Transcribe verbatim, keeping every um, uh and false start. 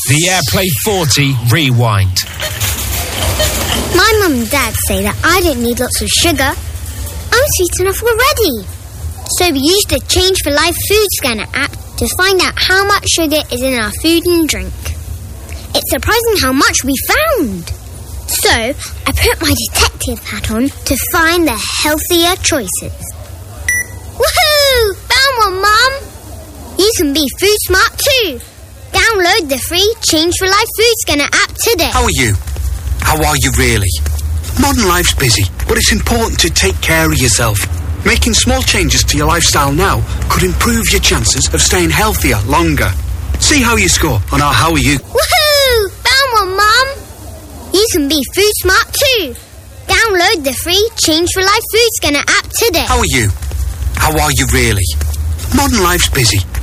The AirPlay forty Rewind. My mum and dad say that I don't need lots of sugar. I'm sweet enough already. So we used the Change for Life food scanner app to find out how much sugar is in our food and drink. It's surprising how much we found. So I put my detective hat on to find the healthier choices. Woohoo! Found one, Mum! You can be food smart too. Download the free Change for Life food scanner app today. How are you? How are you really? Modern life's busy, but it's important to take care of yourself. Making small changes to your lifestyle now could improve your chances of staying healthier longer. See how you score on our How Are You? Woohoo! Found one, Mum! You can be food smart too. Download the free Change for Life food scanner app today. How are you? How are you really? Modern life's busy,